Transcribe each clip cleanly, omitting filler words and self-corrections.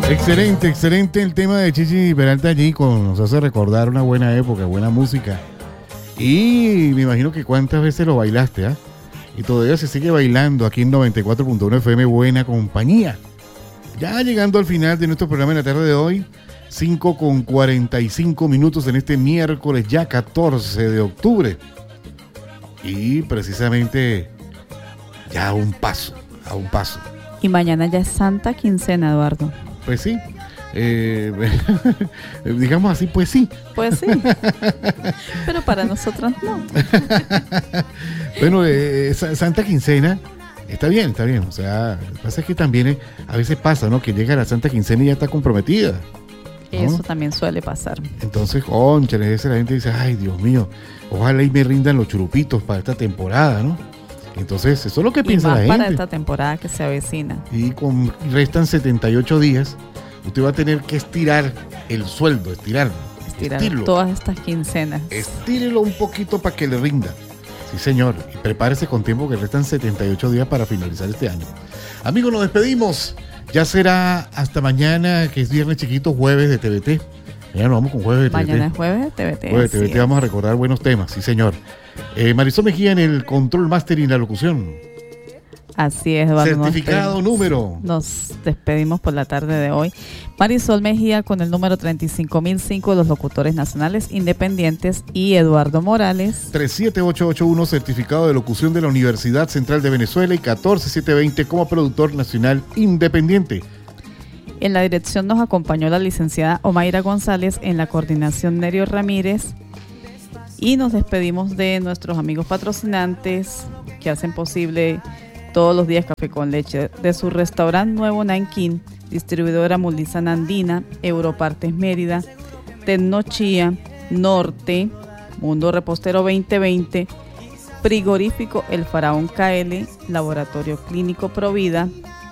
Excelente, excelente el tema de Chichi Peralta allí, nos hace recordar una buena época, buena música. Y me imagino que cuántas veces lo bailaste, ¿ah? Y todavía se sigue bailando aquí en 94.1 FM, buena compañía. Ya llegando al final de nuestro programa en la tarde de hoy, 5:45 en este miércoles ya 14 de octubre. Y precisamente ya a un paso. Y mañana ya es Santa Quincena, Eduardo. Pues sí, digamos así, pues sí. Pues sí, pero para nosotros no. Bueno, Santa Quincena, está bien, o sea, lo que pasa es que también a veces pasa, ¿no? Que llega la Santa Quincena y ya está comprometida, ¿no? Eso también suele pasar. Entonces, cónchale, a veces la gente dice, ay, Dios mío, ojalá y me rindan los churupitos para esta temporada, ¿no? Entonces, eso es lo que piensa la gente. Para esta temporada que se avecina. Y restan 78 días, usted va a tener que estirar el sueldo, estirarlo. Todas estas quincenas. Estírelo un poquito para que le rinda. Sí, señor. Y prepárese con tiempo que restan 78 días para finalizar este año. Amigos, nos despedimos. Ya será hasta mañana, que es viernes chiquito, jueves de TVT. Mañana nos vamos con jueves de TVT. Mañana es jueves de TVT. Jueves de TVT, vamos a recordar buenos temas, sí, señor. Marisol Mejía en el control máster y la locución. Así es, Eduardo. Certificado número. Nos despedimos por la tarde de hoy. Marisol Mejía con el número 35005 de los locutores nacionales independientes y Eduardo Morales. 37881, certificado de locución de la Universidad Central de Venezuela, y 14720 como productor nacional independiente. En la dirección nos acompañó la licenciada Omaira González, en la coordinación Nerio Ramírez. Y nos despedimos de nuestros amigos patrocinantes que hacen posible todos los días Café con Leche, de su restaurante nuevo Nanquín, distribuidora Multisan Andina, Europartes Mérida, Tecnochía, Norte, Mundo Repostero 2020, Frigorífico El Faraón KL, Laboratorio Clínico Provida,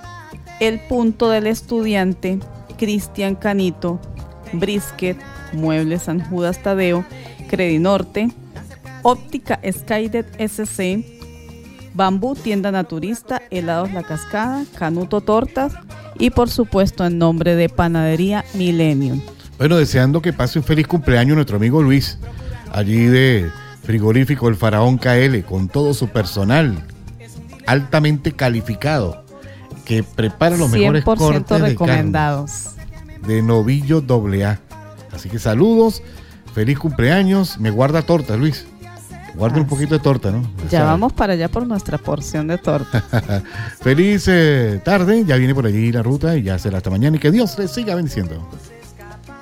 El Punto del Estudiante, Cristian Canito, Brisket, Muebles San Judas Tadeo, Credinorte, Óptica Skydet SC, Bambú Tienda Naturista, Helados La Cascada, Canuto Tortas y por supuesto en nombre de Panadería Millennium. Bueno, deseando que pase un feliz cumpleaños nuestro amigo Luis, allí de Frigorífico El Faraón KL, con todo su personal altamente calificado, que prepara los mejores cortes recomendados de novillo AA. Así que saludos, feliz cumpleaños. Me guarda torta, Luis. Guarda un poquito de torta, ¿no? Ya vamos para allá por nuestra porción de torta. Feliz tarde, ya viene por allí la ruta y ya será hasta mañana y que Dios les siga bendiciendo.